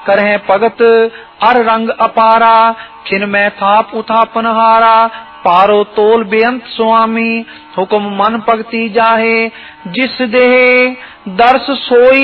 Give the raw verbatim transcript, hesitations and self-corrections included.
करह भगत अर रंग अपारा, खिन मैं थाप उथापन हारा, पारो तोल बेअंत स्वामी, हुक्म मन भगति जाहे, जिस देह दर्श सोई